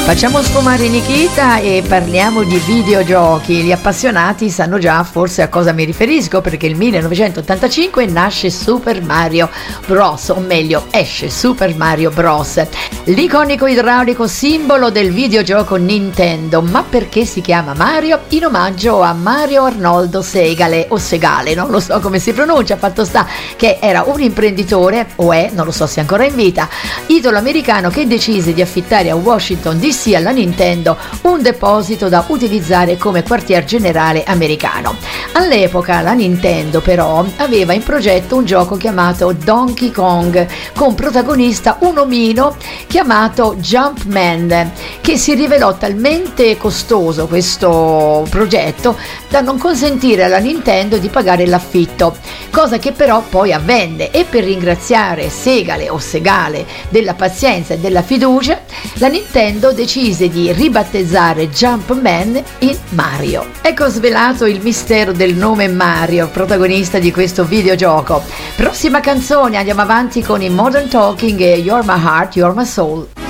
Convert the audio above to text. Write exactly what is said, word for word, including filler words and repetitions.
Facciamo sfumare Nikita e parliamo di videogiochi. Gli appassionati sanno già forse a cosa mi riferisco, perché il millenovecentottantacinque nasce Super Mario Bros, o meglio esce Super Mario Bros, l'iconico idraulico simbolo del videogioco Nintendo. Ma perché si chiama Mario? In omaggio a Mario Arnoldo Segale o Segale, non lo so come si pronuncia, fatto sta che era un imprenditore, o è, non lo so se è ancora in vita, italo-americano che decise di affittare a Washington D C sia alla Nintendo un deposito da utilizzare come quartier generale americano. All'epoca la Nintendo però aveva in progetto un gioco chiamato Donkey Kong con protagonista un omino chiamato Jumpman, che si rivelò talmente costoso questo progetto da non consentire alla Nintendo di pagare l'affitto, cosa che però poi avvenne, e per ringraziare Segale o Segale della pazienza e della fiducia la Nintendo decise di ribattezzare Jumpman in Mario. Ecco svelato il mistero del nome Mario, protagonista di questo videogioco. Prossima canzone, andiamo avanti con i Modern Talking e You're My Heart, You're My Soul.